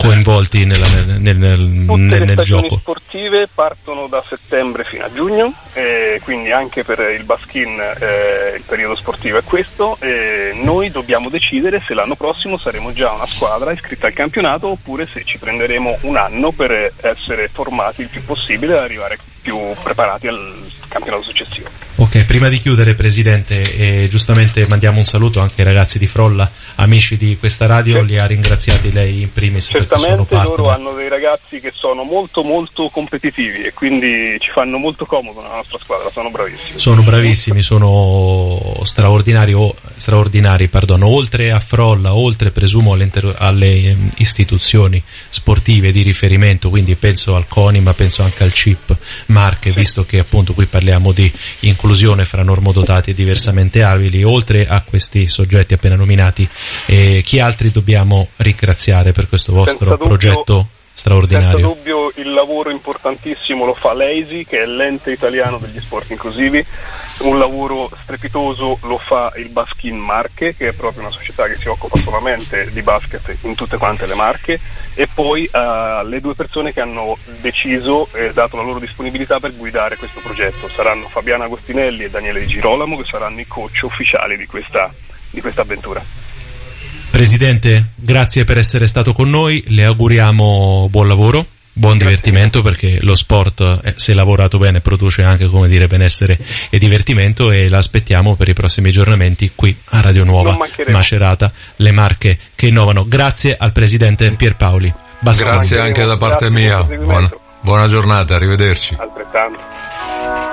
coinvolti nel le stagioni gioco sportive partono da settembre fino a giugno, quindi anche per il Baskin il periodo sportivo è questo. Noi dobbiamo decidere se l'anno prossimo saremo già una squadra iscritta al campionato oppure se ci prenderemo un anno per essere formati il più possibile e arrivare più preparati al campionato successivo. Ok, prima di chiudere, Presidente, giustamente mandiamo un saluto anche ai ragazzi di Frolla, amici di questa radio, li ha ringraziati lei in primis. Certamente loro hanno dei ragazzi che sono molto molto competitivi e quindi ci fanno molto comodo nella nostra squadra, sono bravissimi, sono straordinari, oltre a Frolla, oltre presumo alle istituzioni sportive di riferimento, quindi penso al CONI ma penso anche al CIP Marche, visto che appunto qui parliamo di inclusione fra normodotati e diversamente abili. Oltre a questi soggetti appena nominati, chi altri dobbiamo ringraziare per questo vostro progetto straordinario? Senza dubbio il lavoro importantissimo lo fa l'EISI, che è l'ente italiano degli sport inclusivi. Un lavoro strepitoso lo fa il Baskin Marche, che è proprio una società che si occupa solamente di basket in tutte quante le Marche, e poi le due persone che hanno deciso e dato la loro disponibilità per guidare questo progetto saranno Fabiana Agostinelli e Daniele Di Girolamo, che saranno i coach ufficiali di questa avventura. Presidente, grazie per essere stato con noi, le auguriamo buon lavoro, buon divertimento, perché lo sport, se lavorato bene, produce anche, come dire, benessere e divertimento, e la aspettiamo per i prossimi aggiornamenti qui a Radio Nuova Macerata, le Marche che innovano. Grazie al Presidente Pierpaoli. Grazie anche da parte mia, buona giornata, arrivederci. Altrettanto.